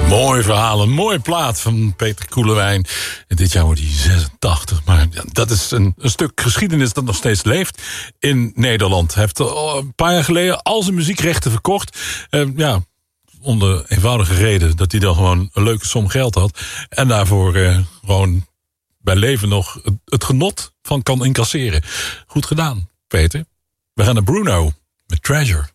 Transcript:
Mooi verhaal, een mooie plaat van Peter Koelewijn. En dit jaar wordt hij 86, maar dat is een stuk geschiedenis dat nog steeds leeft in Nederland. Hij heeft een paar jaar geleden al zijn muziekrechten verkocht. Om de eenvoudige reden dat hij dan gewoon een leuke som geld had. En daarvoor gewoon bij leven nog het genot van kan incasseren. Goed gedaan, Peter. We gaan naar Bruno met Treasure.